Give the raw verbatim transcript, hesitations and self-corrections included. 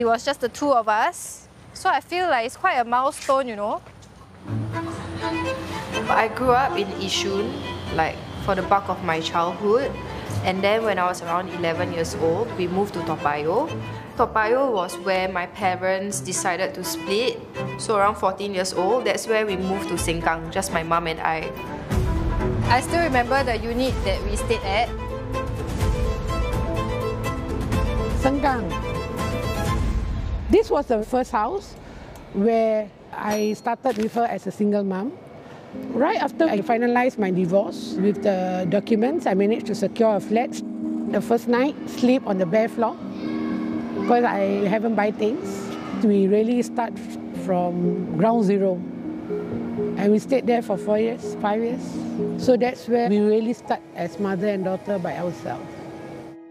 It was just the two of us. So I feel like it's quite a milestone, you know. I grew up in Yishun, like for the bulk of my childhood. And then when I was around eleven years old, we moved to Toa Payoh. Toa Payoh was where my parents decided to split. So around fourteen years old, that's where we moved to Sengkang, just my mum and I. I still remember the unit that we stayed at. Sengkang. This was the first house where I started with her as a single mom. Right after I finalized my divorce with the documents, I managed to secure a flat. The first night, sleep on the bare floor because I haven't buy things. We really start from ground zero. And we stayed there for four years, five years. So that's where we really start as mother and daughter by ourselves.